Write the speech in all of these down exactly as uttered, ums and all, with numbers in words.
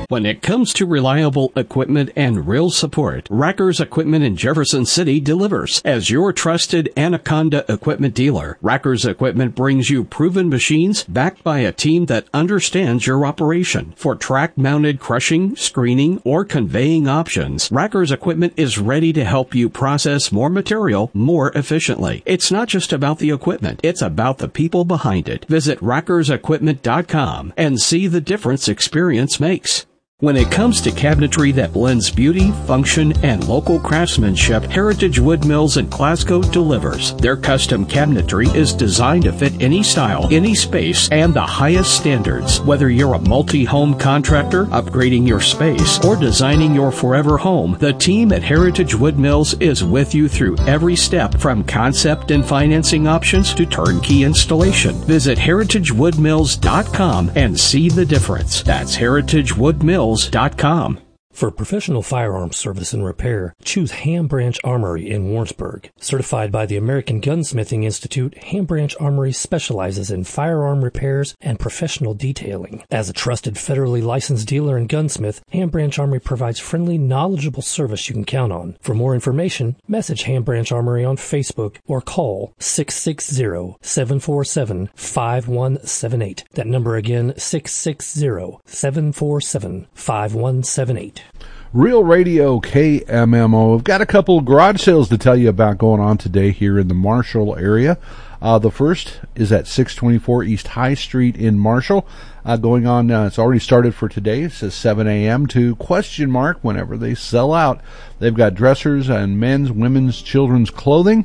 When it comes to reliable equipment and real support, Racker's Equipment in Jefferson City delivers. As your trusted Anaconda equipment dealer, Racker's Equipment brings you proven machines backed by a team that understands your operation. For track-mounted crushing, screening, or conveying options, Racker's Equipment is ready to help you process more material more efficiently. It's not just about the equipment, it's about the people behind it. Visit rackers equipment dot com and see the difference experience makes. When it comes to cabinetry that blends beauty, function, and local craftsmanship, Heritage Wood Mills in Glasgow delivers. Their custom cabinetry is designed to fit any style, any space, and the highest standards. Whether you're a multi-home contractor, upgrading your space, or designing your forever home, the team at Heritage Wood Mills is with you through every step, from concept and financing options to turnkey installation. Visit heritage wood mills dot com and see the difference. That's heritage wood mills dot com. For professional firearms service and repair, choose Ham Branch Armory in Warrensburg. Certified by the American Gunsmithing Institute, Ham Branch Armory specializes in firearm repairs and professional detailing. As a trusted federally licensed dealer and gunsmith, Ham Branch Armory provides friendly, knowledgeable service you can count on. For more information, message Ham Branch Armory on Facebook or call six six zero, seven four seven, five one seven eight. That number again, six six zero, seven four seven, five one seven eight. Real Radio K M M O. We've got a couple of garage sales to tell you about going on today here in the Marshall area. Uh, the first is at six twenty-four East High Street in Marshall. Uh, going on, uh, it's already started for today. It says seven a.m. to question mark whenever they sell out. They've got dressers and men's, women's, children's clothing.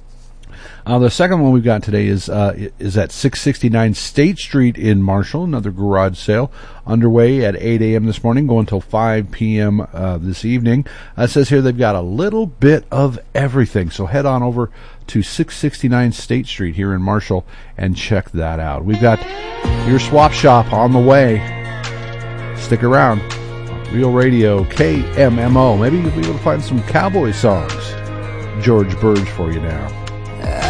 Uh, the second one we've got today is uh, is at six sixty-nine State Street in Marshall, another garage sale underway at eight a.m. this morning, going until five p.m. Uh, this evening. Uh, it says here they've got a little bit of everything, so head on over to six sixty-nine State Street here in Marshall and check that out. We've got your swap shop on the way. Stick around. Real Radio K M M O. Maybe you'll be able to find some cowboy songs. George Burge for you now.